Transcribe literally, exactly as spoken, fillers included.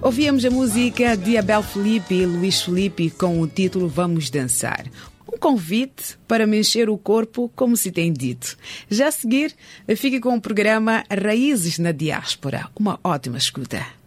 Ouvíamos a música de Abel Felipe e Luís Felipe com o título Vamos Dançar. Um convite para mexer o corpo, como se tem dito. Já a seguir, fique com o programa Raízes na Diáspora. Uma ótima escuta.